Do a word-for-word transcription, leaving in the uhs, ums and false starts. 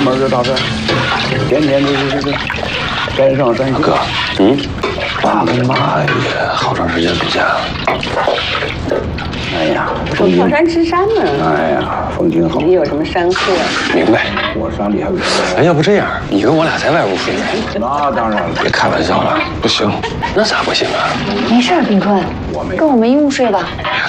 门就到这儿，天天这这这这山上山下。 哥，嗯，爸跟妈也好长时间不见了。 哎呀， 说靠山吃山呢。 哎呀，风景好。 你有什么山客？ 明白。 我山里还有。 哎，要不这样，你跟我俩在外屋睡。 那当然了。 别开玩笑了，不行，那咋不行啊？ 没事，秉坤，跟我们一屋睡吧。